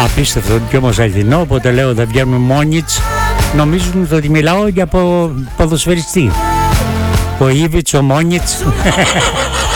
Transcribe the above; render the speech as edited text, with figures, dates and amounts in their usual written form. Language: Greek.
Απίστευτο και όμως αληθινό. Όποτε λέω θα βγαίνουμε Μόνιτς, νομίζουν ότι μιλάω για ποδοσφαιριστή. Ο Ήβιτς, ο Μόνιτς.